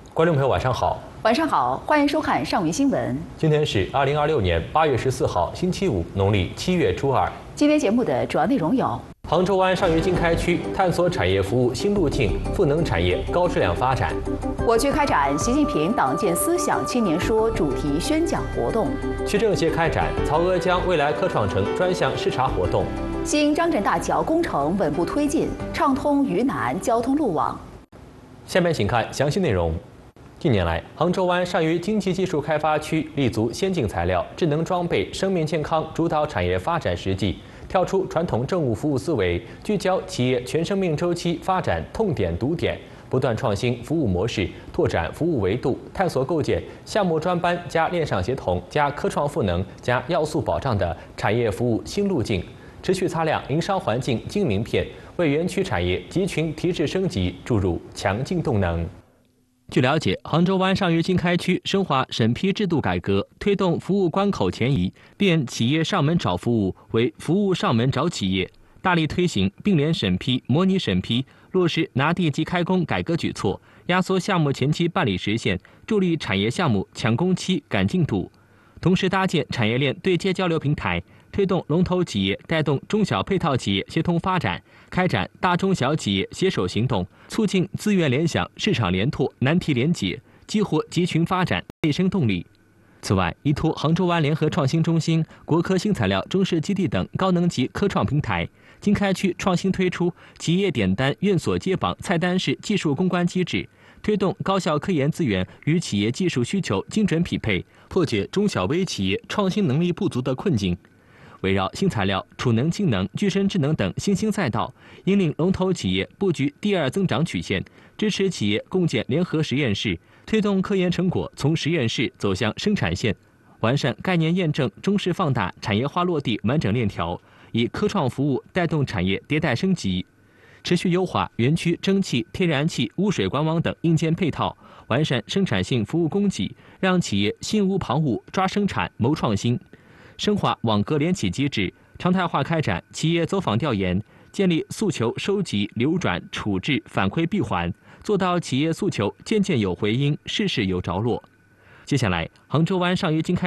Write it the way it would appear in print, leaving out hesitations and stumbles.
观众朋友，晚上好。 晚上好，欢迎收看上云新闻。 今天是2026年8月14号，星期五，农历7月初2。 今天节目的主要内容有： 杭州湾上虞经开区探索产业服务新路径，赋能产业高质量发展； 我区开展习近平党建思想青年说主题宣讲活动； 区政协开展曹娥江未来科创城专项视察活动； 新张镇大桥工程稳步推进，畅通渝南交通路网。 下面请看详细内容。近年来，杭州湾上虞经济技术开发区立足先进材料、智能装备、生命健康主导产业发展实际，跳出传统政务服务思维，聚焦企业全生命周期发展痛点堵点，不断创新服务模式，拓展服务维度，探索构建项目专班加链上协同加科创赋能加要素保障的产业服务新路径，持续擦亮营商环境金名片，为园区产业集群提质升级注入强劲动能。据了解，杭州湾上虞经开区深化审批制度改革，推动服务关口前移，变企业上门找服务为服务上门找企业，大力推行并联审批、模拟审批，落实拿地即开工改革举措，压缩项目前期办理时限，助力产业项目抢工期赶进度。同时搭建产业链对接交流平台，推动龙头企业带动中小配套企业协同发展，开展大中小企业携手行动，促进资源联想、市场联拓、难题联解，激活集群发展内生动力。此外，依托杭州湾联合创新中心、国科新材料中试基地等高能级科创平台，经开区创新推出企业点单院所接榜菜单式技术攻关机制，推动高校科研资源与企业技术需求精准匹配，破解中小微企业创新能力不足的困境。围绕新材料、储能、氢能、具身智能等新兴赛道，引领龙头企业布局第二增长曲线，支持企业共建联合实验室，推动科研成果从实验室走向生产线，完善概念验证、中试放大、产业化落地完整链条，以科创服务带动产业迭代升级。持续优化园区蒸汽、天然气、污水管网等硬件配套，完善生产性服务供给，让企业心无旁骛抓生产谋创新。深化网格联起机制，常态化开展企业走访调研，建立诉求收集、流转、处置、反馈闭环，做到企业诉求件件有回音，事事有着落。接下来，杭州湾上虞经开